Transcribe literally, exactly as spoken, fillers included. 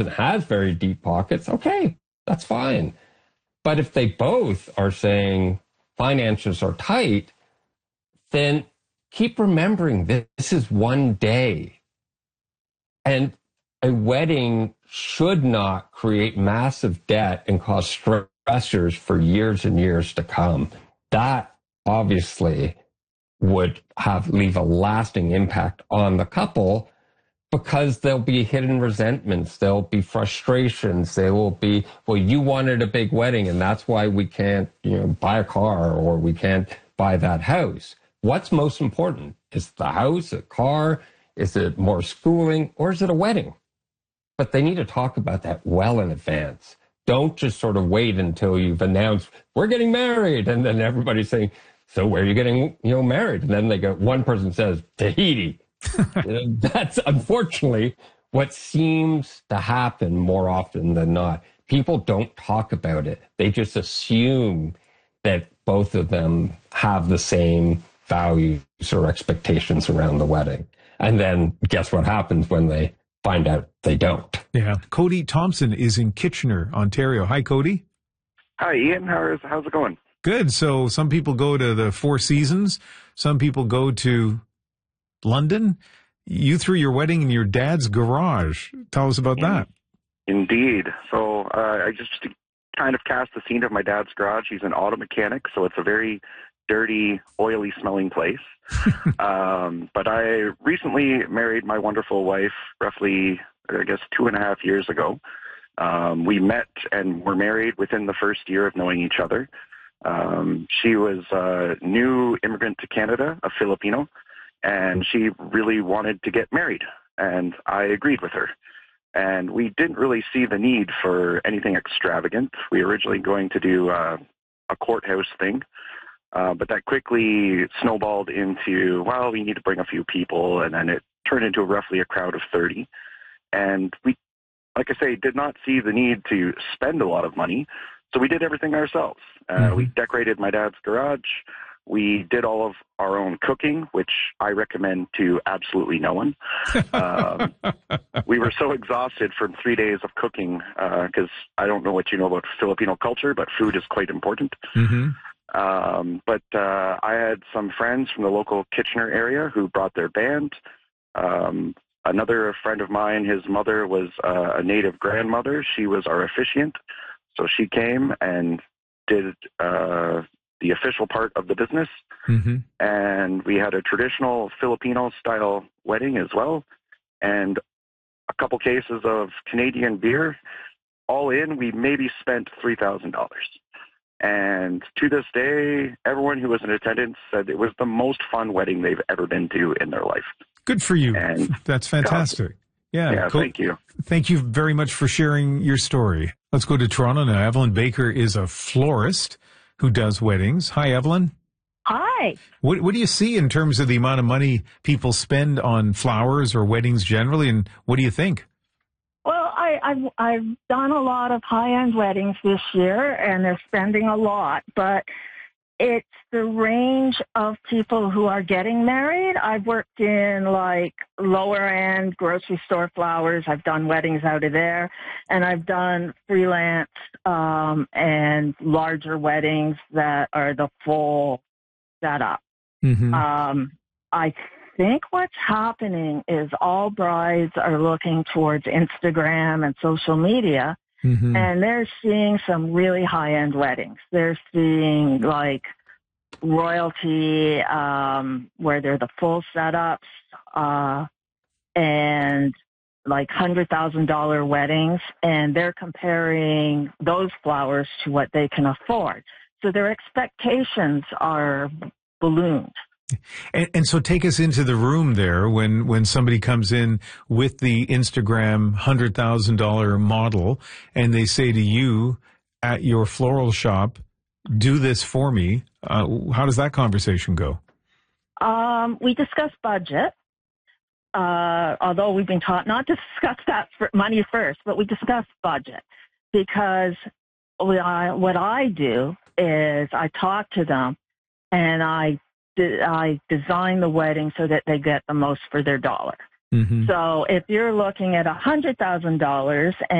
has very deep pockets, okay, that's fine. But if they both are saying finances are tight, then keep remembering this is one day. And a wedding should not create massive debt and cause stressors for years and years to come. That obviously would have leave a lasting impact on the couple, because there'll be hidden resentments, there'll be frustrations, there will be, well, you wanted a big wedding and that's why we can't, you know, buy a car or we can't buy that house. What's most important? Is the house, a car? Is it more schooling, or is it a wedding? But they need to talk about that well in advance. Don't just sort of wait until you've announced we're getting married, and then everybody's saying, so where are you getting, you know, married? And then they go, one person says Tahiti. You know, that's unfortunately what seems to happen more often than not. People don't talk about it. They just assume that both of them have the same values or expectations around the wedding. And then guess what happens when they find out they don't? Yeah. Cody Thompson is in Kitchener, Ontario. Hi, Cody. Hi, Ian. How's, how's it going? Good. So some people go to the Four Seasons. Some people go to London. You threw your wedding in your dad's garage. Tell us about that. Indeed. So uh, I just kind of cast the scene of my dad's garage. He's an auto mechanic, so it's a very dirty, oily smelling place. um, but I recently married my wonderful wife roughly, I guess, two and a half years ago. Um, we met and were married within the first year of knowing each other. Um, she was a new immigrant to Canada, a Filipino, and she really wanted to get married, and I agreed with her. And we didn't really see the need for anything extravagant. We were originally going to do uh, a courthouse thing, uh, but that quickly snowballed into, well, we need to bring a few people, and then it turned into roughly a crowd of thirty. And we, like I say, did not see the need to spend a lot of money, so we did everything ourselves. Uh, mm-hmm. We decorated my dad's garage. We did all of our own cooking, which I recommend to absolutely no one. um, we were so exhausted from three days of cooking because uh, I don't know what you know about Filipino culture, but food is quite important. Mm-hmm. Um, but uh, I had some friends from the local Kitchener area who brought their band. Um, another friend of mine, his mother was uh, a native grandmother. She was our officiant. So she came and did uh, the official part of the business. Mm-hmm. And we had a traditional Filipino-style wedding as well, and a couple cases of Canadian beer. All in, we maybe spent three thousand dollars. And to this day, everyone who was in attendance said it was the most fun wedding they've ever been to in their life. Good for you. And that's fantastic. Yeah, yeah cool. Thank you. Thank you very much for sharing your story. Let's go to Toronto now. Evelyn Baker is a florist who does weddings. Hi, Evelyn. Hi. What, what do you see in terms of the amount of money people spend on flowers or weddings generally, and what do you think? Well, I, I've, I've done a lot of high-end weddings this year, and they're spending a lot, but it's the range of people who are getting married. I've worked in like lower end grocery store flowers. I've done weddings out of there, and I've done freelance um, and larger weddings that are the full setup. Mm-hmm. Um, I think what's happening is all brides are looking towards Instagram and social media. Mm-hmm. And they're seeing some really high-end weddings. They're seeing, like, royalty, um, where they're the full setups, uh, and, like, one hundred thousand dollars weddings. And they're comparing those flowers to what they can afford. So their expectations are ballooned. And, and so take us into the room there when, when somebody comes in with the Instagram one hundred thousand dollars model and they say to you at your floral shop, do this for me. Uh, how does that conversation go? Um, we discuss budget, uh, although we've been taught not to discuss that for money first, but we discuss budget because we, I, what I do is I talk to them and I I design the wedding so that they get the most for their dollar. Mm-hmm. So if you're looking at one hundred thousand dollars